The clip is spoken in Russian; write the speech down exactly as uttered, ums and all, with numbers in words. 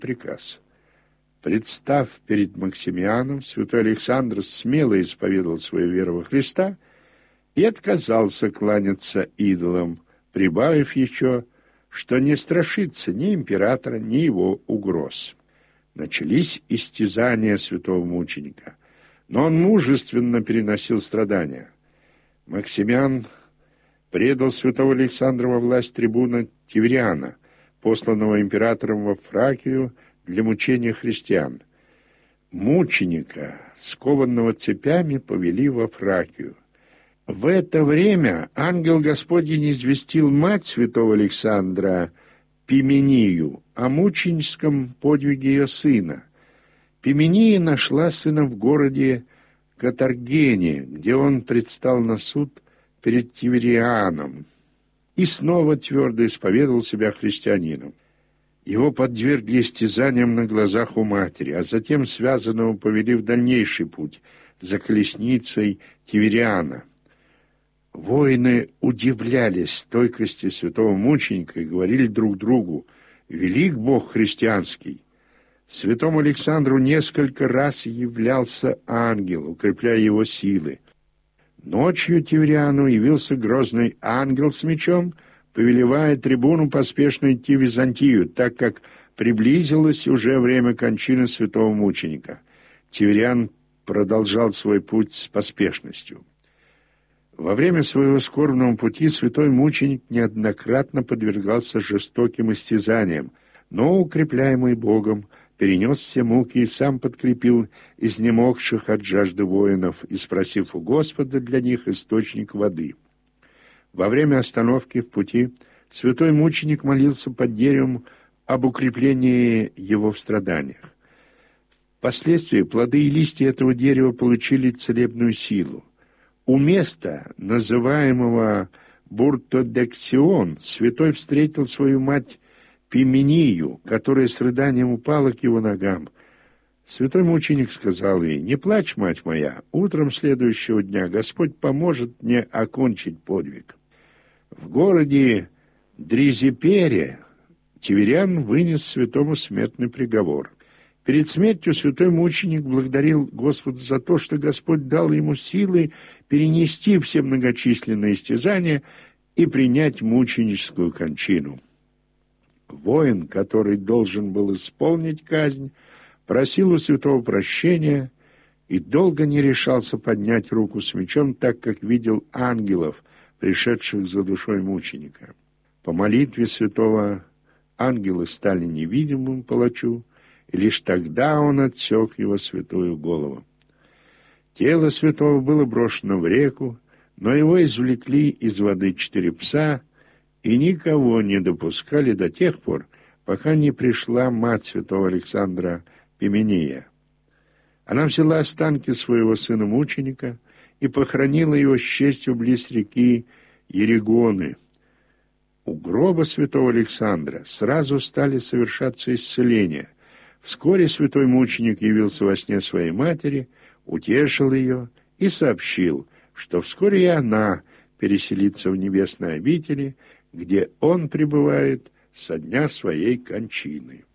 приказ. Представ перед Максимианом, святой Александр смело исповедовал свою веру во Христа и отказался кланяться идолам, прибавив еще, что не страшится ни императора, ни его угроз. Начались истязания святого мученика, но он мужественно переносил страдания. Максимиан предал святого Александра во власть трибуна Тивериана, посланного императором во Фракию для мучения христиан. Мученика, скованного цепями, повели во Фракию. В это время ангел Господень известил мать святого Александра, Пимению, о мученическом подвиге ее сына. Пимения нашла сына в городе Катаргене, где он предстал на суд перед Тиверианом и снова твердо исповедовал себя христианином. Его подвергли истязаниям на глазах у матери, а затем связанного повели в дальнейший путь за колесницей Тивериана. Воины удивлялись стойкости святого мученика и говорили друг другу: «Велик Бог христианский!» Святому Александру несколько раз являлся ангел, укрепляя его силы. Ночью Тивериану явился грозный ангел с мечом, повелевая трибуну поспешно идти в Византию, так как приблизилось уже время кончины святого мученика. Тивериан продолжал свой путь с поспешностью. Во время своего скорбного пути святой мученик неоднократно подвергался жестоким истязаниям, но, укрепляемый Богом, перенес все муки и сам подкрепил изнемогших от жажды воинов, и спросив у Господа для них источник воды. Во время остановки в пути святой мученик молился под деревом об укреплении его в страданиях. Впоследствии плоды и листья этого дерева получили целебную силу. У места, называемого Буртодексион, святой встретил свою мать Пимению, которая с рыданием упала к его ногам. Святой мученик сказал ей: «Не плачь, мать моя, утром следующего дня Господь поможет мне окончить подвиг». В городе Дризипере Тивериан вынес святому смертный приговор. Перед смертью святой мученик благодарил Господа за то, что Господь дал ему силы перенести все многочисленные истязания и принять мученическую кончину. Воин, который должен был исполнить казнь, просил у святого прощения и долго не решался поднять руку с мечом, так как видел ангелов, пришедших за душой мученика. По молитве святого ангелы стали невидимым палачу, и лишь тогда он отсек его святую голову. Тело святого было брошено в реку, но его извлекли из воды четыре пса и никого не допускали до тех пор, пока не пришла мать святого Александра Пимения. Она взяла останки своего сына-мученика и похоронила его с честью близ реки Еригоны. У гроба святого Александра сразу стали совершаться исцеления. Вскоре святой мученик явился во сне своей матери, утешил ее и сообщил, что вскоре и она переселится в небесные обители, где он пребывает со дня своей кончины.